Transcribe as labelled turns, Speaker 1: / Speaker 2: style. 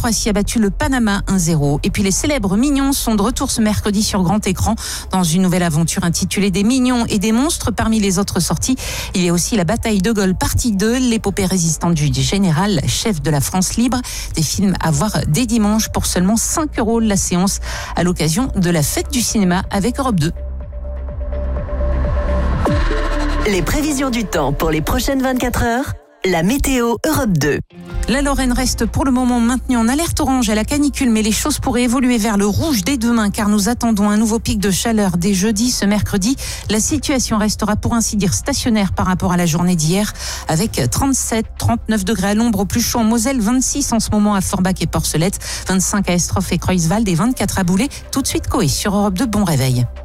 Speaker 1: Croatie a battu le Panama 1-0. Et puis les célèbres Mignons sont de retour ce mercredi sur grand écran dans une nouvelle aventure intitulée Des Mignons et des monstres. Parmi les autres sorties, il y a aussi La bataille de Gaulle partie 2, l'épopée résistante du général, chef de la France libre. Des films à voir dès dimanche pour seulement 5 € la séance à l'occasion de la fête du cinéma avec Europe 2.
Speaker 2: Les prévisions du temps pour les prochaines 24 heures, la météo Europe 2.
Speaker 1: La Lorraine reste pour le moment maintenue en alerte orange à la canicule, mais les choses pourraient évoluer vers le rouge dès demain car nous attendons un nouveau pic de chaleur dès jeudi. Ce mercredi, la situation restera pour ainsi dire stationnaire par rapport à la journée d'hier avec 37-39 degrés à l'ombre au plus chaud en Moselle, 26 en ce moment à Forbach et Porcelette, 25 à Estroff et Creuswald et 24 à Boulay. Tout de suite Coé sur Europe 2, bon réveil.